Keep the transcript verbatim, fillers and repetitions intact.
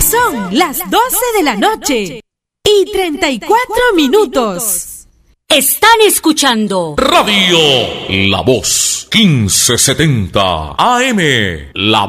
Son las doce de la noche y treinta y cuatro minutos. Están escuchando Radio La Voz quince setenta A M. La